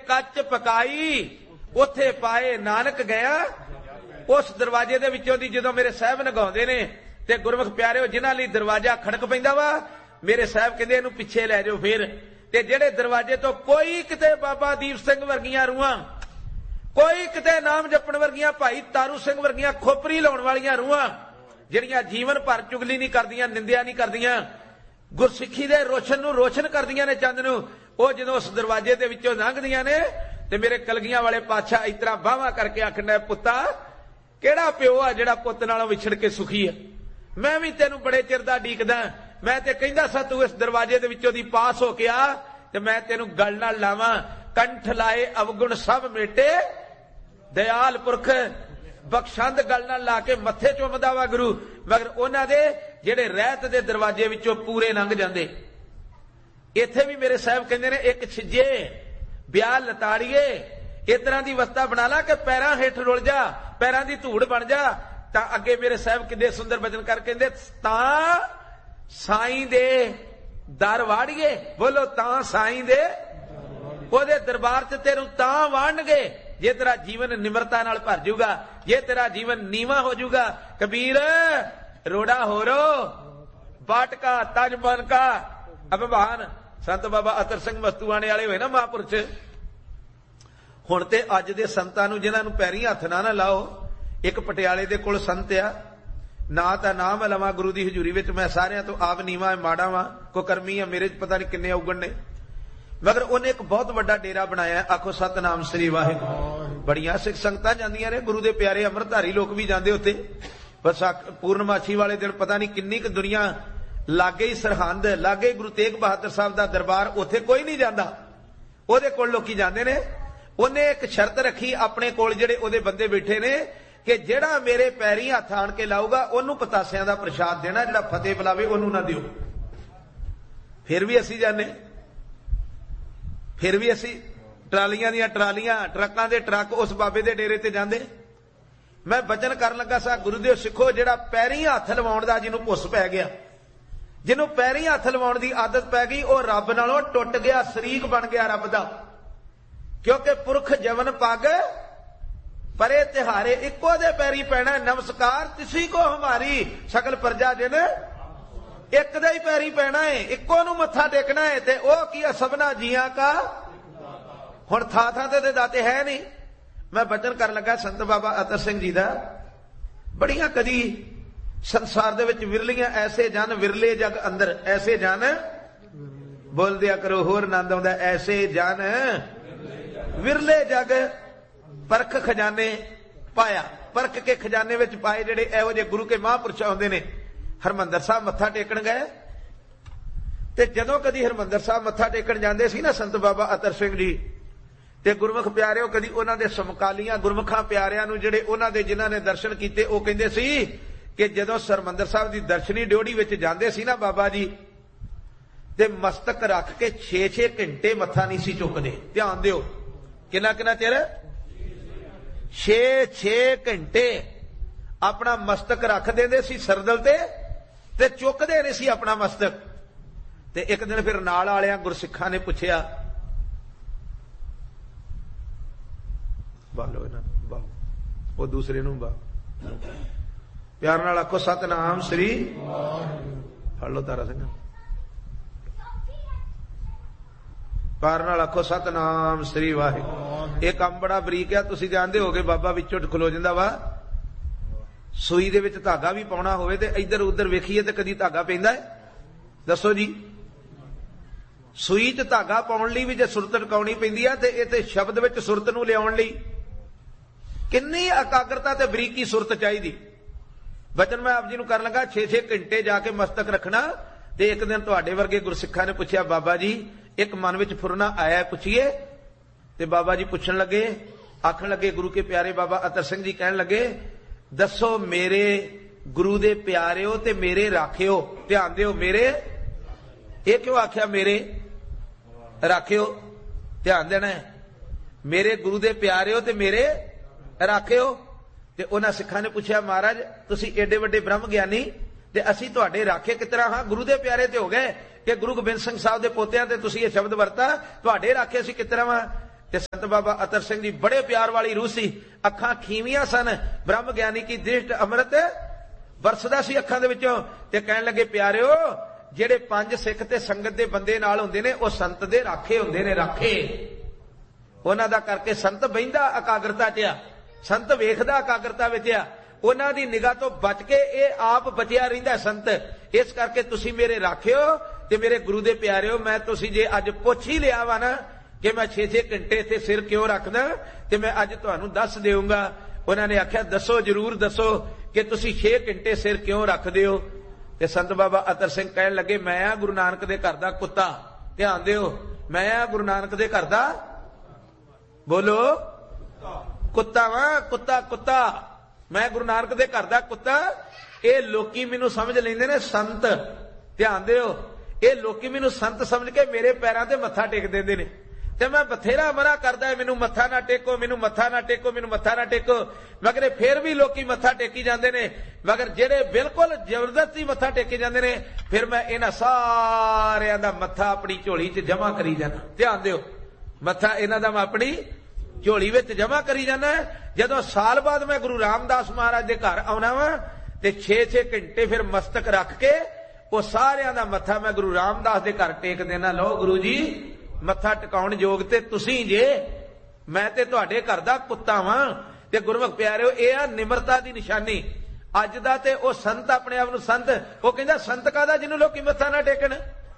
ਕੱਚ ਪਕਾਈ ਉੱਥੇ ਪਾਏ ਨਾਨਕ ਗਿਆ। ਉਸ ਦਰਵਾਜ਼ੇ ਦੇ ਵਿੱਚੋਂ ਦੀ ਜਦੋਂ ਮੇਰੇ ਸਾਹਿਬ ਨਗਾਉਂਦੇ ਨੇ ਤੇ ਗੁਰਮੁਖ ਪਿਆਰਿਓ ਜਿਨ੍ਹਾਂ ਲਈ ਦਰਵਾਜ਼ਾ ਖੜਕ ਪੈਂਦਾ ਵਾ, ਮੇਰੇ ਸਾਹਿਬ ਕਹਿੰਦੇ ਇਹਨੂੰ ਪਿੱਛੇ ਲੈ ਜਾਓ ਫਿਰ। ਤੇ ਜਿਹੜੇ ਦਰਵਾਜ਼ੇ ਤੋਂ ਕੋਈ ਕਿਤੇ ਬਾਬਾ ਦੀਪ ਸਿੰਘ ਵਰਗੀਆਂ ਰੂਹਾਂ, ਕੋਈ ਕਿਤੇ ਨਾਮ ਜਪਣ ਵਰਗੀਆਂ, ਭਾਈ ਤਾਰੂ ਸਿੰਘ ਵਰਗੀਆਂ ਖੋਪਰੀ ਲਾਉਣ ਵਾਲੀਆਂ ਰੂਹਾਂ, ਜਿਹੜੀਆਂ ਜੀਵਨ ਭਰ ਚੁਗਲੀ ਨਹੀਂ ਕਰਦੀਆਂ, ਨਿੰਦਿਆ ਨਹੀਂ ਕਰਦੀਆਂ, ਗੁਰਸਿੱਖੀ ਦੇ ਰੋਸ਼ਨ ਨੂੰ ਰੋਸ਼ਨ ਕਰਦੀਆਂ ਨੇ, ਚੰਦ ਨੂੰ, ਉਹ ਜਦੋਂ ਉਸ ਦਰਵਾਜ਼ੇ ਦੇ ਵਿੱਚੋਂ ਲੰਘਦੀਆਂ ਨੇ ਤੇ ਮੇਰੇ ਕਲਗੀਆਂ ਵਾਲੇ ਪਾਤਸ਼ਾਹ ਇਸ ਤਰ੍ਹਾਂ ਬਾਹਾਂ ਕਰਕੇ ਆਖਣਾ, ਪੁੱਤਾ ਕਿਹੜਾ ਪਿਓ ਆ ਜਿਹੜਾ ਪੁੱਤ ਨਾਲੋਂ ਵਿਛੜ ਕੇ ਸੁਖੀ ਆ? ਮੈਂ ਵੀ ਤੈਨੂੰ ਬੜੇ ਚਿਰ ਦਾ ਡੀਕਦਾ, ਮੈਂ ਤੇ ਕਹਿੰਦਾ ਸਾਂ ਤੂੰ ਇਸ ਦਰਵਾਜ਼ੇ ਦੇ ਵਿੱਚੋਂ ਦੀ ਪਾਸ ਹੋ ਕੇ ਆ ਤੇ ਮੈਂ ਤੈਨੂੰ ਗਲ ਨਾਲ ਲਾਵਾਂ। ਕੰਠ ਲਾਏ ਅਵਗੁਣ ਸਭ ਮੇਟੇ, ਦਇਆਲ ਪੁਰਖ ਬਖਸ਼ੰਦ ਗਲ ਨਾਲ ਲਾ ਕੇ ਮੱਥੇ ਚੁੰਮਦਾ ਵਾ ਗੁਰੂ। ਮਗਰ ਉਹਨਾਂ ਦੇ ਜਿਹੜੇ ਰਹਿਤ ਦੇ ਦਰਵਾਜ਼ੇ ਵਿੱਚੋਂ ਪੂਰੇ ਲੰਘ ਜਾਂਦੇ। ਇੱਥੇ ਵੀ ਮੇਰੇ ਸਾਹਿਬ ਕਹਿੰਦੇ ਨੇ ਇੱਕ ਛਿੱਜੇ ਵਿਆਹ ਲਤਾੜੀਏ, ਇਸ ਤਰ੍ਹਾਂ ਦੀ ਅਵਸਥਾ ਬਣਾ ਲਾ ਕਿ ਪੈਰਾਂ ਹੇਠ ਰੁਲ ਜਾ, ਪੈਰਾਂ ਦੀ ਧੂੜ ਬਣ ਜਾ। ਤਾਂ ਅੱਗੇ ਮੇਰੇ ਸਾਹਿਬ ਕਿੰਨੇ ਸੁੰਦਰ ਬਚਨ ਕਰ ਕਹਿੰਦੇ, ਤਾਂ ਸਾਈਂ ਦੇ ਦਰ ਵਾੜੀਏ, ਬੋਲੋ ਤਾਂ ਸਾਈਂ ਦੇ ਉਹਦੇ ਦਰਬਾਰ 'ਚ ਤੈਨੂੰ ਤਾਂ ਵਾੜਨਗੇ ਜੇ ਤੇਰਾ ਜੀਵਨ ਨਿਮਰਤਾ ਨਾਲ ਭਰ ਜਾਊਗਾ, ਜੇ ਤੇਰਾ ਜੀਵਨ ਨੀਵਾਂ ਹੋ ਜਾਊਗਾ। ਕਬੀਰ ਰੋੜਾ ਹੋਰੋ ਬਾਟਕਾ ਤਜ ਬਨ ਕਾ ਅਭਿਮਾਨ। ਸੰਤ ਬਾਬਾ ਅਤਰ ਸਿੰਘ ਮਸਤੂਆਣੇ ਵਾਲੇ ਹੋਏ ਨਾ ਮਹਾਂਪੁਰਸ਼, ਹੁਣ ਤੇ ਅੱਜ ਦੇ ਸੰਤਾਂ ਨੂੰ ਜਿਨ੍ਹਾਂ ਨੂੰ ਪੈਰੀਂ ਹੱਥ ਨਾ ਲਾਓ। ਇੱਕ ਪਟਿਆਲੇ ਦੇ ਕੋਲ ਸੰਤ ਆ, ਨਾ ਤਾਂ ਨਾਮ ਲਵਾਂ ਗੁਰੂ ਦੀ ਹਜ਼ੂਰੀ ਵਿੱਚ, ਮੈਂ ਸਾਰਿਆਂ ਤੋਂ ਆਪ ਨੀਵਾਂ ਮਾੜਾ ਵਾਂ, ਕੁਕਰਮੀ ਆ ਮੇਰੇ 'ਚ ਪਤਾ ਨਹੀਂ ਕਿੰਨੇ ਔਗਣ ਨੇ, ਮਗਰ ਉਹਨੇ ਇੱਕ ਬਹੁਤ ਵੱਡਾ ਡੇਰਾ ਬਣਾਇਆ। ਆਖੋ ਸਤਨਾਮ ਸ੍ਰੀ ਵਾਹਿਗੁਰੂ। ਬੜੀਆਂ ਸਿੱਖ ਸੰਗਤਾਂ ਜਾਂਦੀਆਂ ਨੇ, ਗੁਰੂ ਦੇ ਪਿਆਰੇ ਅੰਮ੍ਰਿਤਧਾਰੀ ਲੋਕ ਵੀ ਜਾਂਦੇ ਉੱਥੇ। ਬਸ ਪੂਰਨਮਾਸ਼ੀ ਵਾਲੇ ਦਿਨ ਪਤਾ ਨਹੀਂ ਕਿੰਨੀ ਕੁ ਦੁਨੀਆ, ਲਾਗੇ ਹੀ ਸਰਹੰਦ, ਲਾਗੇ ਗੁਰੂ ਤੇਗ ਬਹਾਦਰ ਸਾਹਿਬ ਦਾ ਦਰਬਾਰ, ਉੱਥੇ ਕੋਈ ਨਹੀਂ ਜਾਂਦਾ, ਉਹਦੇ ਕੋਲ ਲੋਕੀ ਜਾਂਦੇ ਨੇ। ਉਹਨੇ ਇੱਕ ਸ਼ਰਤ ਰੱਖੀ ਆਪਣੇ ਕੋਲ ਜਿਹੜੇ ਉਹਦੇ ਬੰਦੇ ਬੈਠੇ ਨੇ ਕਿ ਜਿਹੜਾ ਮੇਰੇ ਪੈਰੀਂ ਹੱਥ ਆਣ ਕੇ ਲਾਊਗਾ ਉਹਨੂੰ ਪਤਾਸਿਆਂ ਦਾ ਪ੍ਰਸ਼ਾਦ ਦੇਣਾ, ਜਿਹੜਾ ਫਤਿਹ ਬੁਲਾਵੇ ਉਹਨੂੰ ਨਾ ਦਿਓ। ਫਿਰ ਵੀ ਅਸੀਂ ਜਾਂਦੇ, ਫਿਰ ਵੀ ਅਸੀਂ ਟਰਾਲੀਆਂ ਦੀਆਂ ਟਰਾਲੀਆਂ, ਟਰੱਕਾਂ ਦੇ ਟਰੱਕ ਉਸ ਬਾਬੇ ਦੇ ਡੇਰੇ ਤੇ ਜਾਂਦੇ। ਮੈਂ ਬਚਨ ਕਰਨ ਲੱਗਾ ਸਾਂ, ਗੁਰੂਦੇਵ ਸਿੱਖੋ ਜਿਹੜਾ ਪੈਰੀਂ ਹੱਥ ਲਵਾਉਣ ਦਾ ਜਿਹਨੂੰ ਭੁੱਸ ਪੈ ਗਿਆ, ਜਿਹਨੂੰ ਪੈਰੀਂ ਹੱਥ ਲਵਾਉਣ ਦੀ ਆਦਤ ਪੈ ਗਈ, ਉਹ ਰੱਬ ਨਾਲੋਂ ਟੁੱਟ ਗਿਆ, ਸ਼ਰੀਕ ਬਣ ਗਿਆ ਰੱਬ ਦਾ। ਕਿਉਂਕਿ ਪੁਰਖ ਜਵਨ ਪੱਗ ਪਰੇ ਤਿਹਾਰੇ, ਇੱਕੋ ਦੇ ਪੈਰੀ ਪੈਣਾ। ਨਮਸਕਾਰ ਤਿਸੀ ਕੋ ਹਮਾਰੀ ਸਕਲ ਪ੍ਰਜਾ ਜਿਨ, ਇੱਕ ਦੇ ਹੀ ਪੈਰੀ ਪੈਣਾ ਹੈ, ਇੱਕੋ ਨੂੰ ਮੱਥਾ ਟੇਕਣਾ ਹੈ। ਤੇ ਉਹ ਕੀ ਆ, ਸਭਨਾ ਜੀਆਂ ਕਾ। ਹੁਣ ਥਾਂ ਥਾਂ ਤੇ ਦਾਤੇ ਹੈ ਨਹੀਂ। ਮੈਂ ਬਚਨ ਕਰਨ ਲੱਗਾ ਸੰਤ ਬਾਬਾ ਅਤਰ ਸਿੰਘ ਜੀ ਦਾ, ਬੜੀਆਂ ਕਦੀ ਸੰਸਾਰ ਦੇ ਵਿੱਚ ਵਿਰਲੀਆਂ ਐਸੇ ਜਨ, ਵਿਰਲੇ ਜਗ ਅੰਦਰ ਐਸੇ ਜਨ, ਬੋਲ ਦਿਆ ਕਰੋ ਹੋਰ ਆਨੰਦ ਆਉਂਦਾ, ਐਸੇ ਜਨ ਵਿਰਲੇ ਜਗ ਪਰਖ ਖਜ਼ਾਨੇ ਪਾਇਆ। ਪਰਖ ਕੇ ਖਜ਼ਾਨੇ ਵਿੱਚ ਪਾਏ ਜਿਹੜੇ ਇਹੋ ਜਿਹੇ ਗੁਰੂ ਕੇ ਮਹਾਂਪੁਰਸ਼ ਆਉਂਦੇ ਨੇ। ਹਰਮੰਦਰ ਸਾਹਿਬ ਮੱਥਾ ਟੇਕਣ ਗਏ ਤੇ ਜਦੋਂ ਕਦੀ ਹਰਮੰਦਰ ਸਾਹਿਬ ਮੱਥਾ ਟੇਕਣ ਜਾਂਦੇ ਸੀ ਨਾ ਸੰਤ ਬਾਬਾ ਅਤਰ ਸਿੰਘ ਜੀ, ਤੇ ਗੁਰਮੁਖ ਪਿਆਰਿਓ ਕਦੀ ਉਹਨਾਂ ਦੇ ਸਮਕਾਲੀਆਂ ਗੁਰਮੁਖਾਂ ਪਿਆਰਿਆਂ ਨੂੰ ਜਿਹੜੇ ਉਹਨਾਂ ਦੇ ਜਿਨ੍ਹਾਂ ਨੇ ਦਰਸ਼ਨ ਕੀਤੇ, ਉਹ ਕਹਿੰਦੇ ਸੀ ਕਿ ਜਦੋਂ ਹਰਮੰਦਰ ਸਾਹਿਬ ਦੀ ਦਰਸ਼ਨੀ ਡਿਓੜੀ ਵਿੱਚ ਜਾਂਦੇ ਸੀ ਨਾ ਬਾਬਾ ਜੀ, ਤੇ ਮਸਤਕ ਰੱਖ ਕੇ 6-6 ਘੰਟੇ ਮੱਥਾ ਨਹੀਂ ਸੀ ਚੁੱਕਦੇ। ਧਿਆਨ ਦਿਓ, ਕਿੰਨਾ ਕਿੰਨਾ ਚਿਰ, 6-6 ਘੰਟੇ ਆਪਣਾ ਮਸਤਕ ਰੱਖ ਦਿੰਦੇ ਸੀ ਸਰਦਲ ਤੇ ਚੁੱਕਦੇ ਨਹੀਂ ਸੀ ਆਪਣਾ ਮਸਤਕ। ਤੇ ਇੱਕ ਦਿਨ ਫਿਰ ਨਾਲ ਵਾਲਿਆਂ ਗੁਰਸਿੱਖਾਂ ਨੇ ਪੁੱਛਿਆ, ਬਾਲੋ ਇਹਨਾਂ ਬਾਹੋ, ਉਹ ਦੂਸਰੇ ਨੂੰ ਬਾਹੋ, ਪਿਆਰ ਨਾਲ ਆਖੋ ਸਤਨਾਮ ਸ੍ਰੀ ਫੜ ਲੋ ਤਾਰਾ ਸਿੰਘ, ਪਿਆਰ ਨਾਲ ਆਖੋ ਸਤਨਾਮ ਸ੍ਰੀ ਵਾਹਿਗੁਰੂ। ਇਹ ਕੰਮ ਬੜਾ ਬਰੀਕ ਆ, ਤੁਸੀਂ ਜਾਣਦੇ ਹੋਗੇ। ਬਾਬਾ ਵਿੱਚੋਂ ਖਲੋ ਜਾਂਦਾ ਵਾ, ਸੂਈ ਦੇ ਵਿੱਚ ਧਾਗਾ ਵੀ ਪਾਉਣਾ ਹੋਵੇ ਤੇ ਇੱਧਰ ਉੱਧਰ ਵੇਖੀਏ ਤੇ ਕਦੀ ਧਾਗਾ ਪੈਂਦਾ ਹੈ? ਦੱਸੋ ਜੀ। ਸੂਈ 'ਚ ਧਾਗਾ ਪਾਉਣ ਲਈ ਵੀ ਜੇ ਸੁਰਤ ਟਿਕਾਉਣੀ ਪੈਂਦੀ ਆ, ਤੇ ਇਹ ਤੇ ਸ਼ਬਦ ਵਿੱਚ ਸੁਰਤ ਨੂੰ ਲਿਆਉਣ ਲਈ ਕਿੰਨੀ ਇਕਾਗਰਤਾ ਤੇ ਬਰੀਕੀ ਸੁਰਤ ਚਾਹੀਦੀ। ਬਚਨ ਮੈਂ ਆਪ ਜੀ ਨੂੰ ਕਰਨ ਲੱਗਾ, 6-6 ਘੰਟੇ ਜਾ ਕੇ ਮਸਤਕ ਰੱਖਣਾ। ਤੇ ਇੱਕ ਦਿਨ ਤੁਹਾਡੇ ਵਰਗੇ ਗੁਰਸਿੱਖਾਂ ਨੇ ਪੁੱਛਿਆ, ਬਾਬਾ ਜੀ ਇੱਕ ਮਨ ਵਿੱਚ ਫੁਰਨਾ ਆਇਆ, ਪੁੱਛੀਏ? ਤੇ ਬਾਬਾ ਜੀ ਪੁੱਛਣ ਲੱਗੇ, ਆਖਣ ਲੱਗੇ, ਗੁਰੂ ਕੇ ਪਿਆਰੇ ਬਾਬਾ ਅਤਰ ਸਿੰਘ ਜੀ ਕਹਿਣ ਲੱਗੇ, ਦੱਸੋ ਮੇਰੇ ਗੁਰੂ ਦੇ ਪਿਆਰਿਓ ਤੇ ਮੇਰੇ ਰਾਖਿਓ। ਧਿਆਨ ਦਿਓ, ਮੇਰੇ, ਇਹ ਕਿਉਂ ਆਖਿਆ ਮੇਰੇ ਰਾਖਿਓ? ਧਿਆਨ ਦੇਣਾ ਹੈ, ਮੇਰੇ ਗੁਰੂ ਦੇ ਪਿਆਰਿਓ ਤੇ ਮੇਰੇ ਰਾਖਿਓ। ਤੇ ਉਹਨਾਂ ਸਿੱਖਾਂ ਨੇ ਪੁੱਛਿਆ, ਮਹਾਰਾਜ ਤੁਸੀਂ ਏਡੇ ਵੱਡੇ ਬ੍ਰਹਮ ਗਿਆਨੀ ਤੇ ਅਸੀਂ ਤੁਹਾਡੇ ਰਾਖੇ ਕਿਸ ਤਰ੍ਹਾਂ ਹਾਂ? ਗੁਰੂ ਦੇ ਪਿਆਰੇ ਤੇ ਹੋ ਗਏ ਕਿ ਗੁਰੂ ਗੋਬਿੰਦ ਸਿੰਘ ਸਾਹਿਬ ਦੇ ਪੋਤਿਆਂ ਤੇ ਤੁਸੀਂ ਇਹ ਸ਼ਬਦ ਵਰਤਾ, ਤੁਹਾਡੇ ਰਾਖੇ ਅਸੀਂ ਕਿਸ ਤਰ੍ਹਾਂ ਵਾਂ? ਤੇ ਸੰਤ ਬਾਬਾ ਅਤਰ ਸਿੰਘ ਜੀ ਬੜੇ ਪਿਆਰ ਵਾਲੀ ਰੂਹ ਸੀ, ਅੱਖਾਂ ਖੀਵੀਆਂ ਸਨ, ਬ੍ਰਹਮ ਗਿਆਨੀ ਕੀ ਦ੍ਰਿਸ਼ਟ ਅੰਮ੍ਰਿਤ ਵਰਸਦਾ ਸੀ ਅੱਖਾਂ ਦੇ ਵਿੱਚੋਂ। ਤੇ ਕਹਿਣ ਲੱਗੇ, ਪਿਆਰਿਓ, ਜਿਹੜੇ 5 ਸਿੱਖ ਤੇ ਸੰਗਤ ਦੇ ਬੰਦੇ ਨਾਲ ਹੁੰਦੇ ਨੇ ਉਹ ਸੰਤ ਦੇ ਰਾਖੇ ਹੁੰਦੇ ਨੇ, ਰਾਖੇ। ਉਹਨਾਂ ਦਾ ਕਰਕੇ ਸੰਤ ਬਹਿੰਦਾ ਇਕਾਗਰਤਾ 'ਚ ਆ, ਸੰਤ ਵੇਖਦਾ ਇਕਾਗਰਤਾ ਵਿੱਚ ਆ, ਉਹਨਾਂ ਦੀ ਨਿਗਾਹ ਤੋਂ ਬਚ ਕੇ ਇਹ ਆਪ ਬਚਿਆ ਰਹਿੰਦਾ ਸੰਤ। ਇਸ ਕਰਕੇ ਤੁਸੀਂ ਮੇਰੇ ਰਾਖਿਓ ਤੇ ਮੇਰੇ ਗੁਰੂ ਦੇ ਪਿਆਰਿਓ, ਮੈਂ ਤੁਸੀਂ ਜੇ ਅੱਜ ਪੁੱਛ ਹੀ ਲਿਆ ਵਾ ਨਾ ਕਿ ਮੈਂ 6-6 ਘੰਟੇ ਇੱਥੇ ਸਿਰ ਕਿਉਂ ਰੱਖਦਾ, ਤੇ ਮੈਂ ਅੱਜ ਤੁਹਾਨੂੰ ਦੱਸ ਦੇਊਂਗਾ। ਉਹਨਾਂ ਨੇ ਆਖਿਆ, ਦੱਸੋ, ਜਰੂਰ ਦੱਸੋ ਕਿ ਤੁਸੀਂ 6 ਘੰਟੇ ਸਿਰ ਕਿਉਂ ਰੱਖਦੇ ਹੋ। ਤੇ ਸੰਤ ਬਾਬਾ ਅਤਰ ਸਿੰਘ ਕਹਿਣ ਲੱਗੇ, ਮੈਂ ਆ ਗੁਰੂ ਨਾਨਕ ਦੇ ਘਰ ਦਾ ਕੁੱਤਾ। ਧਿਆਨ ਦਿਓ, ਮੈਂ ਆ ਗੁਰੂ ਨਾਨਕ ਦੇ ਘਰ ਦਾ, ਬੋਲੋ, ਕੁੱਤਾ ਵਾਂ, ਕੁੱਤਾ, ਕੁੱਤਾ। ਮੈਂ ਗੁਰੂ ਨਾਨਕ ਦੇ ਘਰ ਦਾ ਕੁੱਤਾ। ਇਹ ਲੋਕੀ ਮੈਨੂੰ ਸਮਝ ਲੈਂਦੇ ਨੇ ਸੰਤ। ਧਿਆਨ ਦਿਓ, ਇਹ ਲੋਕੀ ਮੈਨੂੰ ਸੰਤ ਸਮਝ ਕੇ ਮੇਰੇ ਪੈਰਾਂ ਤੇ ਮੱਥਾ ਟੇਕ ਦਿੰਦੇ ਨੇ, ਤੇ ਮੈਂ ਬਥੇਰਾ ਮਨਾ ਕਰਦਾ, ਮੈਨੂੰ ਮੱਥਾ ਨਾ ਟੇਕੋ, ਮੈਨੂੰ ਮੱਥਾ ਨਾ ਟੇਕੋ, ਮੈਨੂੰ ਮੱਥਾ ਨਾ ਟੇਕੋ, ਮਗਰ ਫਿਰ ਵੀ ਲੋਕੀ ਮੱਥਾ ਟੇਕੀ ਜਾਂਦੇ ਨੇ। ਮਗਰ ਜਿਹੜੇ ਬਿਲਕੁਲ ਜ਼ਬਰਦਸਤੀ ਮੱਥਾ ਟੇਕੇ ਜਾਂਦੇ ਨੇ, ਫਿਰ ਮੈਂ ਇਹਨਾਂ ਸਾਰਿਆਂ ਦਾ ਮੱਥਾ ਆਪਣੀ ਝੋਲੀ 'ਚ ਜਮਾ ਕਰੀ ਜਾਣਾ। ਧਿਆਨ ਦਿਓ, ਮੱਥਾ ਇਹਨਾਂ ਦਾ ਮੈਂ ਆਪਣੀ ਝੋਲੀ ਵਿੱਚ ਜਮਾ ਕਰੀ ਜਾਣਾ। ਜਦੋਂ ਸਾਲ ਬਾਅਦ ਮੈਂ ਗੁਰੂ ਰਾਮਦਾਸ ਮਹਾਰਾਜ ਦੇ ਘਰ ਆਉਣਾ ਵਾ, ਤੇ 6-6 ਘੰਟੇ ਫਿਰ ਮਸਤਕ ਰੱਖ ਕੇ ਉਹ ਸਾਰਿਆਂ ਦਾ ਮੱਥਾ ਮੈਂ ਗੁਰੂ ਰਾਮਦਾਸ ਦੇ ਘਰ ਟੇਕ ਦੇਣਾ। ਲਓ ਗੁਰੂ ਜੀ, ਮੱਥਾ ਟਿਕਾਉਣ ਯੋਗ ਤੇ ਤੁਸੀਂ ਜੇ, ਮੈਂ ਤੇ ਤੁਹਾਡੇ ਘਰ ਦਾ ਕੁੱਤਾ ਵਾਂ। ਤੇ ਗੁਰਮੁਖ ਪਿਆਰਿਓ, ਇਹ ਆ ਨਿਮਰਤਾ ਦੀ ਨਿਸ਼ਾਨੀ। ਅੱਜ ਦਾ ਤੇ ਉਹ ਸੰਤ ਆਪਣੇ ਆਪ ਨੂੰ ਸੰਤ, ਉਹ ਕਹਿੰਦਾ ਸੰਤ ਕਾਹਦਾ ਜਿਹਨੂੰ ਲੋਕੀ ਮੱਥਾ ਨਾ ਟੇਕਣ।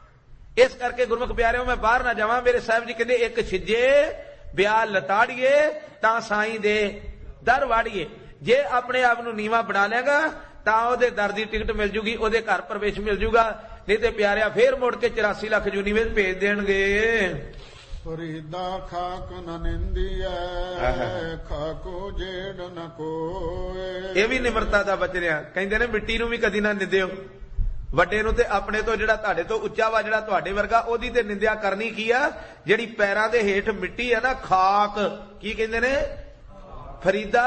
ਇਸ ਕਰਕੇ ਗੁਰਮੁਖ ਪਿਆਰਿਓ, ਮੈਂ ਬਾਹਰ ਨਾ ਜਾਵਾਂ। ਮੇਰੇ ਸਾਹਿਬ ਜੀ ਕਹਿੰਦੇ, ਇੱਕ ਛਿੱਜੇ ਵਿਆਹ ਲਤਾੜੀਏ ਤਾਂ ਸਾਈਂ ਦੇ ਦਰ ਵਾੜੀਏ। ਜੇ ਆਪਣੇ ਆਪ ਨੂੰ ਨੀਵਾ ਬਣਾ ਲੇਗਾ ਤਾਂ ਉਹਦੇ ਦਰ ਦੀ ਟਿਕਟ ਮਿਲ ਜੂਗੀ, ਉਹਦੇ ਘਰ ਪ੍ਰਵੇਸ਼ ਮਿਲ ਜੂਗਾ। ਨਹੀਂ ਤੇ ਪਿਆਰਿਆ ਫੇਰ ਮੁੜ ਕੇ 84 ਲੱਖ ਜੂਨੀ ਵਿੱਚ ਭੇਜ ਦੇਣਗੇ। ਫਰੀਦਾ ਖਾਕ ਨ ਨਿੰਦੀਐ, ਖਾਕੋ ਜੇੜ ਨ ਕੋਏ। ਇਹ ਵੀ ਨਿਮਰਤਾ ਦਾ ਬਚਰਿਆ। ਕਹਿੰਦੇ ਨੇ ਮਿੱਟੀ ਨੂੰ ਵੀ ਕਦੀ ਨਾ ਨਿੰਦਿਓ। ਵੱਡੇ ਨੂੰ ਤੇ ਆਪਣੇ ਤੋਂ, ਜਿਹੜਾ ਤੁਹਾਡੇ ਤੋਂ ਉੱਚਾ ਵਾ, ਜਿਹੜਾ ਤੁਹਾਡੇ ਵਰਗਾ, ਉਹਦੀ ਤੇ ਨਿੰਦਿਆ ਕਰਨੀ ਕੀ ਆ। ਜਿਹੜੀ ਪੈਰਾਂ ਦੇ ਹੇਠ ਮਿੱਟੀ ਆ ਨਾ, ਖਾਕ, ਕੀ ਕਹਿੰਦੇ ਨੇ, ਫਰੀਦਾ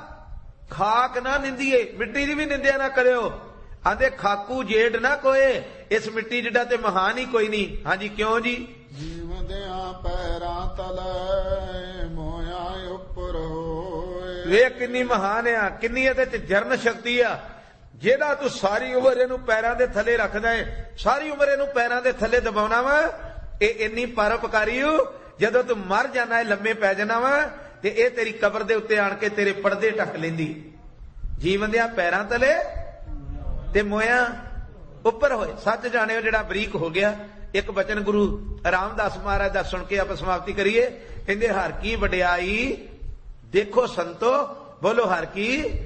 ਖਾਕ ਨਾ ਨਿੰਦੀਏ, ਮਿੱਟੀ ਦੀ ਵੀ ਨਿੰਦਿਆ ਨਾ ਕਰਿਓ। ਆਂਦੇ ਖਾਕੂ ਜੇੜ ਨਾ ਕੋਏ, ਇਸ ਮਿੱਟੀ ਜਿੱਡਾ ਤੇ ਮਹਾਨ ਹੀ ਕੋਈ ਨਹੀਂ। ਹਾਂਜੀ, ਕਿਉਂ ਜੀ? ਜੀਵਦਿਆਂ ਪੈਰਾਂ ਤਲੇ ਮੋਇਆ ਉੱਪਰ ਹੋਏ। ਵੇਖ ਕਿੰਨੀ ਮਹਾਨ ਆ, ਕਿੰਨੀ ਇਹਦੇ ਚ ਜਰਨ ਸ਼ਕਤੀ ਆ। ਜਿਹਦਾ ਤੂੰ ਸਾਰੀ ਉਮਰ ਇਹਨੂੰ ਪੈਰਾਂ ਦੇ ਥੱਲੇ ਰੱਖਦਾ ਹੈ, ਸਾਰੀ ਉਮਰ ਇਹਨੂੰ ਪੈਰਾਂ ਦੇ ਥੱਲੇ ਦਬਾਉਣਾ ਵਾ, ਇਹ ਇੰਨੀ ਪਰਉਪਕਾਰੀ ਹੋ। ਜਦੋਂ ਤੂੰ ਮਰ ਜਾਣਾ ਹੈ, ਲੰਮੇ ਪੈ ਜਾਣਾ ਵਾ, ਤੇ ਇਹ ਤੇਰੀ ਕਬਰ ਦੇ ਉੱਤੇ ਆਣ ਕੇ ਤੇਰੇ ਪਰਦੇ ਢੱਕ ਲੈਂਦੀ। ਜੀਵਨ ਦੇ ਪੈਰਾਂ ਤਲੇ ਤੇ ਮੋਇਆ ਉੱਪਰ ਹੋਏ। ਸੱਚ ਜਾਣਿਓ, ਜਿਹੜਾ ਬਰੀਕ ਹੋ ਗਿਆ। ਇੱਕ ਬਚਨ ਗੁਰੂ ਰਾਮਦਾਸ ਮਹਾਰਾਜ ਦਾ ਸੁਣ ਕੇ ਆਪਾਂ ਸਮਾਪਤੀ ਕਰੀਏ। ਕਹਿੰਦੇ, ਹਰ ਕੀ ਵਡਿਆਈ ਦੇਖੋ ਸੰਤੋ, ਬੋਲੋ ਹਰ ਕੀ।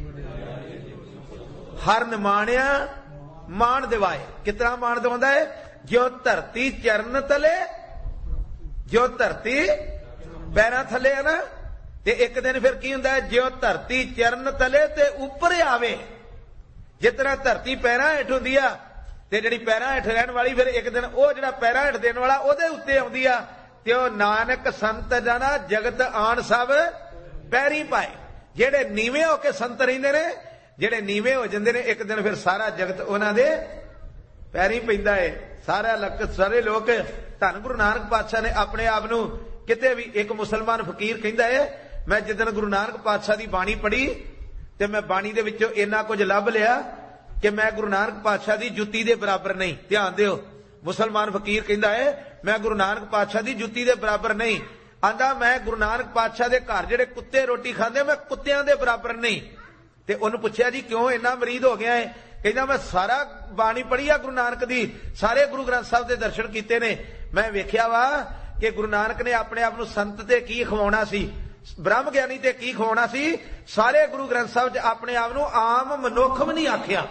ਹਰ ਨਿਮਾਣਿਆ ਮਾਣ ਦਿਵਾਏ। ਕਿਤਨਾ ਮਾਣ ਦਿਵਾਉਂਦਾ ਹੈ? ਜੋ ਧਰਤੀ ਚਰਨ ਤਲੇ, ਜੋ ਧਰਤੀ ਪੈਰਾਂ ਥੱਲੇ ਹੈ ਨਾ, ਤੇ ਇੱਕ ਦਿਨ ਫਿਰ ਕੀ ਹੁੰਦਾ ਹੈ? ਜੋ ਧਰਤੀ ਚਰਨ ਤਲੇ ਤੇ ਉੱਪਰ ਆਵੇ। ਜਿਸ ਤਰ੍ਹਾਂ ਧਰਤੀ ਪੈਰਾਂ ਹੇਠ ਹੁੰਦੀ ਆ, ਤੇ ਜਿਹੜੀ ਪੈਰਾਂ ਹੇਠ ਰਹਿਣ ਵਾਲੀ, ਫਿਰ ਇੱਕ ਦਿਨ ਉਹ ਜਿਹੜਾ ਪੈਰਾਂ ਹੇਠ ਦੇਣ ਵਾਲਾ ਉਹਦੇ ਉੱਤੇ ਆਉਂਦੀ ਆ। ਤੇ ਉਹ ਨਾਨਕ ਸੰਤ ਜਾਣਾ ਜਗਤ ਆਣ ਸਭ ਪੈਰੀ ਪਾਏ। ਜਿਹੜੇ ਨੀਵੇਂ ਹੋ ਕੇ ਸੰਤ ਰਹਿੰਦੇ ਨੇ, ਜਿਹੜੇ ਨੀਵੇਂ ਹੋ ਜਾਂਦੇ ਨੇ, ਇੱਕ ਦਿਨ ਫਿਰ ਸਾਰਾ ਜਗਤ ਉਹਨਾਂ ਦੇ ਪੈਰੀ ਪੈਂਦਾ ਹੈ। ਸਾਰੇ ਲੋਕ। ਧੰਨ ਗੁਰੂ ਨਾਨਕ ਪਾਤਸ਼ਾਹ ਨੇ ਆਪਣੇ ਆਪ ਨੂੰ ਕਿਤੇ ਵੀ, ਇੱਕ ਮੁਸਲਮਾਨ ਫਕੀਰ ਕਹਿੰਦਾ ਹੈ, ਮੈਂ ਜਿੱਦਣ ਗੁਰੂ ਨਾਨਕ ਪਾਤਸ਼ਾਹ ਦੀ ਬਾਣੀ ਪੜ੍ਹੀ ਤੇ ਮੈਂ ਬਾਣੀ ਦੇ ਵਿੱਚੋਂ ਇੰਨਾ ਕੁਝ ਲੱਭ ਲਿਆ ਕਿ ਮੈਂ ਗੁਰੂ ਨਾਨਕ ਪਾਤਸ਼ਾਹ ਦੀ ਜੁੱਤੀ ਦੇ ਬਰਾਬਰ ਨਹੀਂ। ਧਿਆਨ ਦਿਓ, ਮੁਸਲਮਾਨ ਫਕੀਰ ਕਹਿੰਦਾ ਹੈ, ਮੈਂ ਗੁਰੂ ਨਾਨਕ ਪਾਤਸ਼ਾਹ ਦੀ ਜੁੱਤੀ ਦੇ ਬਰਾਬਰ ਨਹੀਂ। ਆਂਦਾ, ਮੈਂ ਗੁਰੂ ਨਾਨਕ ਪਾਤਸ਼ਾਹ ਦੇ ਘਰ ਜਿਹੜੇ ਕੁੱਤੇ ਰੋਟੀ ਖਾਂਦੇ, ਮੈਂ ਕੁੱਤਿਆਂ ਦੇ ਬਰਾਬਰ ਨਹੀਂ। ਤੇ ਉਹਨੂੰ ਪੁੱਛਿਆ, ਜੀ ਕਿਉਂ ਇੰਨਾ ਮਰੀਦ ਹੋ ਗਿਆ ਹੈ? ਕਹਿੰਦਾ, ਮੈਂ ਸਾਰਾ ਬਾਣੀ ਪੜ੍ਹੀ ਆ ਗੁਰੂ ਨਾਨਕ ਦੀ, ਸਾਰੇ ਗੁਰੂ ਗ੍ਰੰਥ ਸਾਹਿਬ ਦੇ ਦਰਸ਼ਨ ਕੀਤੇ ਨੇ। ਮੈਂ ਵੇਖਿਆ ਵਾ ਕਿ ਗੁਰੂ ਨਾਨਕ ਨੇ ਆਪਣੇ ਆਪ ਨੂੰ ਸੰਤ ਤੇ ਕੀ ਖਵਾਉਣਾ ਸੀ, ਬ੍ਰਹਮ ਗਿਆਨੀ ਤੇ ਕੀ ਖਵਾਉਣਾ ਸੀ। ਸਾਰੇ ਗੁਰੂ ਗ੍ਰੰਥ ਸਾਹਿਬ 'ਚ ਆਪਣੇ ਆਪ ਨੂੰ ਆਮ ਮਨੁੱਖ ਵੀ ਨਹੀਂ ਆਖਿਆ।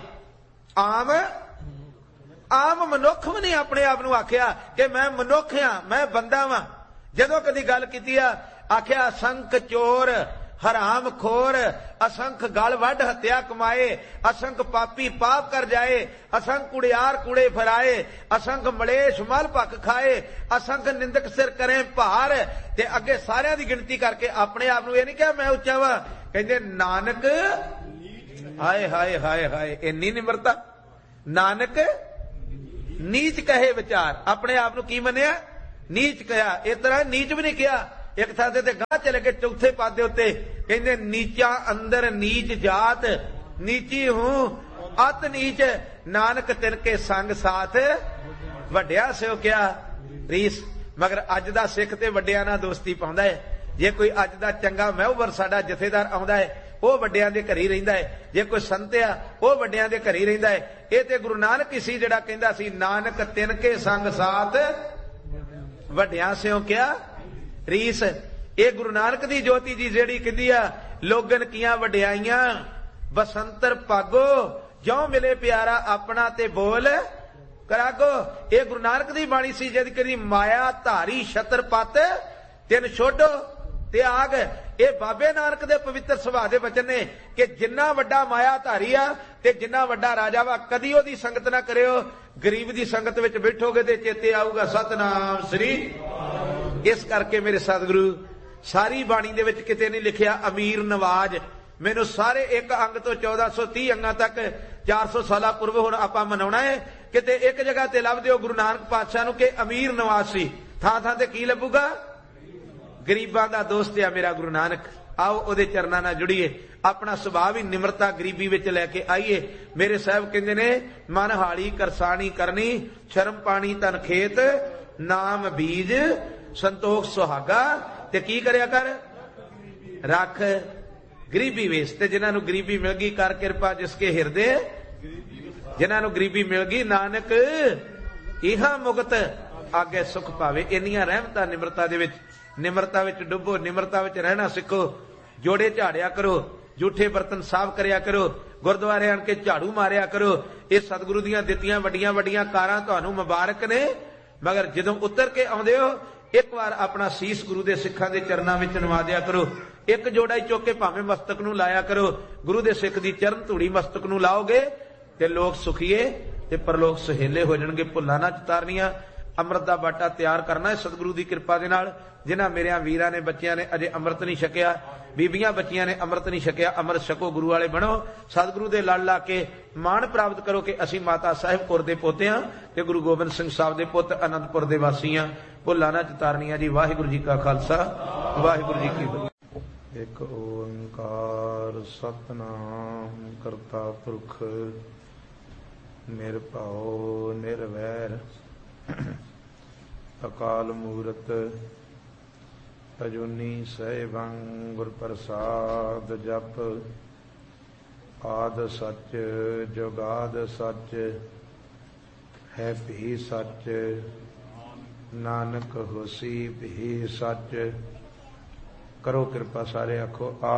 ਆਮ ਮਨੁੱਖ ਵੀ ਨਹੀਂ ਆਪਣੇ ਆਪ ਨੂੰ ਆਖਿਆ ਕਿ ਮੈਂ ਮਨੁੱਖ ਹਾਂ, ਮੈਂ ਬੰਦਾ ਵਾਂ। ਜਦੋਂ ਕਦੀ ਗੱਲ ਕੀਤੀ ਆ, ਆਖਿਆ ਅਸੰਖ ਚੋਰ ਹਰਾਮ ਖੋਰ, ਅਸੰਖ ਗਲ ਵੱਢ ਹੱਤਿਆ ਕਮਾਏ, ਅਸੰਖ ਪਾਪੀ ਪਾਪ ਕਰ ਜਾਏ, ਅਸੰਖ ਕੁੜਿਆਰ ਕੂੜੇ ਫਰਾਏ, ਅਸੰਖ ਮਲੇਸ਼ ਮਲ ਭੱਖ ਖਾਏ, ਅਸੰਖ ਨਿੰਦਕ ਸਿਰ ਕਰੇ ਭਾਰ। ਤੇ ਅੱਗੇ ਸਾਰਿਆਂ ਦੀ ਗਿਣਤੀ ਕਰਕੇ ਆਪਣੇ ਆਪ ਨੂੰ ਇਹ ਨਹੀਂ ਕਿਹਾ ਮੈਂ ਉੱਚਾ ਵਾ। ਕਹਿੰਦੇ ਨਾਨਕ, ਹਾਏ ਹਾਏ ਹਾਏ ਹਾਏ, ਇੰਨੀ ਨਿਮਰਤਾ। ਨਾਨਕ ਨੀਚ ਕਹੇ ਵਿਚਾਰ, ਆਪਣੇ ਆਪ ਨੂੰ ਕੀ ਮੰਨਿਆ? ਨੀਚ ਕਿਹਾ। ਇਸ ਤਰ੍ਹਾਂ ਨੀਚ ਵੀ ਨਹੀਂ ਕਿਹਾ एक थां ते गांह चले गए चौथे पादे उत्ते कहंदे नीचा अंदर नीच जात नीची हूं अत नीच नानक तिनके संग साथ वड्डिया स्यो क्या रीस। मगर अज दा सिख ते वड्डियां नाल दोस्ती पाउंदा है। जे कोई अज दा चंगा महूवर साडा जथेदार आउंदा है ਉਹ ਵੱਡਿਆਂ ਦੇ ਘਰ ਹੀ ਰਹਿੰਦਾ ਹੈ। ਜੇ ਕੋਈ ਸੰਤ ਆ ਉਹ ਵੱਡਿਆਂ ਦੇ ਘਰ ਹੀ ਰਹਿੰਦਾ ਹੈ। ਇਹ ਤੇ ਗੁਰੂ ਨਾਨਕ ਹੀ ਸੀ ਜਿਹੜਾ ਕਹਿੰਦਾ ਸੀ ਨਾਨਕ ਤਿਨਕੇ ਸੰਗ ਸਾਥ ਵੱਡਿਆਂ ਸਿਓ ਕਿਆ ਰੀਸ। ਇਹ ਗੁਰੂ ਨਾਨਕ ਦੀ ਜੋਤੀ ਜੀ ਜਿਹੜੀ ਕਹਿੰਦੀ ਆ ਲੋਗਨ ਕੀਆਂ ਵਡਿਆਈਆਂ ਬਸੰਤਰ ਭਾਗੋ ਜਿਉ ਮਿਲੇ ਪਿਆਰਾ ਆਪਣਾ ਤੇ ਬੋਲ ਕਰਾਗੋ। ਇਹ ਗੁਰੂ ਨਾਨਕ ਦੀ ਬਾਣੀ ਸੀ ਜਦ ਕਹਿੰਦੀ ਮਾਇਆ ਧਾਰੀ ਛਤਰਪਤ ਤਿੰਨ ਛੋਡੋ त्याग। ये बाबे नानक दे पवित्र सुभाव दे वचन ने कि जिन्ना वड्डा माया धारी आ ते जिन्ना वड्डा राजा वा कदी ओदी संगत ना करियो। गरीब दी संगत विच बैठोगे ते चेते आऊगा सतनाम श्री। इस करके मेरे सतगुरु सारी बाणी दे विच किते नहीं लिखिया अमीर नवाज। मैनू सारे एक अंग तो 1430 अंगां तक 400 साल पूर्व हुण आपां मनाउणा है। किते एक जगह ते लभदे हो गुरु नानक पातशाह नूं कि अमीर नवाज सी। थां थां ते की लभूगा गरीबां दा दोस्त आ मेरा गुरु नानक। आओ ओदे चरनां नाल जुड़ीए अपना सुभाव ही निमरता गरीबी विच लैके आईए। मेरे साहब कहंदे ने मन हाली करसानी करनी शर्म पानी तन खेत नाम बीज संतोख सुहागा ते की करया कर रख गरीबी वेस। ते जिन्हां नूं गरीबी मिल गई कर किरपा जिसके हिरदे जिन्हां नूं गरीबी मिल गई नानक इहा मुक्त आगे सुख पावे। इन्नियां रहमतां निमरता दे विच निमरता विच डुबो निमरता विच रहना सिखो। जोड़े झाड़िया करो झूठे बर्तन साफ करया करो गुरुद्वारे आण के झाड़ू मारिया करो। ये सतगुरु दीयां दित्तियां वड्डियां वड्डियां कारां तुहानूं मुबारक ने। मगर जदों उतर के आउंदे हो एक बार अपना सीस गुरु दे सिखां दे चरनां विच नवा दिया करो। एक जोड़ा ही चुक के भावें मस्तक नूं लाया करो। गुरु दे सिख दी चरण धूड़ी मस्तक नूं लाओगे ते लोक सुखीए ते परलोक सुहेले हो जाणगे। भुल्लां ना चितारनियां अमृत दा बाटा तैयार करना है सतगुरु दी कृपा दे नाल। जिन्हां मेरियां वीरां ने बच्चियां ने अजे अमृत नहीं छकिया बीबियां बच्चियां ने अमृत नहीं छकिया अमृत छको गुरु वाले बनो। सतगुरु दे लड़ ला के मान प्राप्त करो कि असीं माता साहिब कौर दे पोते हां ते गुरु गोबिंद सिंह साहब दे पुੱਤ आनंदपुर दे वासी हां। भुल्लां ना चितारनियां जी। वाहिगुरू जी का खालसा वाहिगुरू जी की फतेह। एक ओंकार सतनाम करता पुरख निरभਉ निरवैर अकाल मूरत अजूनी सहबं गुर प्रसाद जप आद सच जुगाद सच है भी सच नानक होसी भी सच। करो कृपा सारे आखो